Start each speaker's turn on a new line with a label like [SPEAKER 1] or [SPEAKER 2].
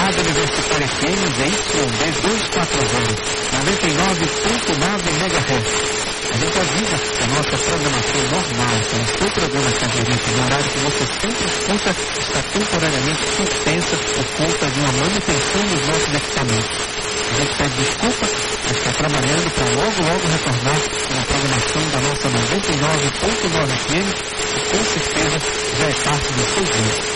[SPEAKER 1] Rádio Universitária FM ZYD 240, 99.9 MHz. A gente avisa que a nossa programação normal, que é o seu programa Caderito, no horário que você sempre escuta, está temporariamente suspensa por conta de uma manutenção dos nossos equipamentos. A gente pede desculpa, mas está trabalhando para logo retornar com a programação da nossa 99.9 FM, que com certeza já é parte do seu dia.